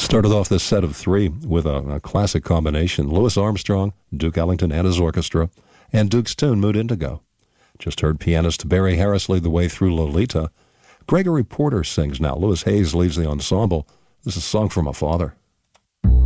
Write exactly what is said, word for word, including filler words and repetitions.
Started off this set of three with a, a classic combination. Louis Armstrong, Duke Ellington and his orchestra, and Duke's tune, Mood Indigo. Just heard pianist Barry Harris lead the way through Lolita. Gregory Porter sings now. Louis Hayes leads the ensemble. This is a song from a father.